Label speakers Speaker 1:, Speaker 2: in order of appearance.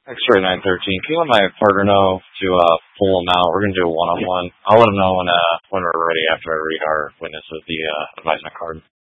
Speaker 1: X-ray 913. Can you let my partner know to pull them out? We're going to do a one-on-one. I'll let him know when we're ready after I read our witness of the advisement card.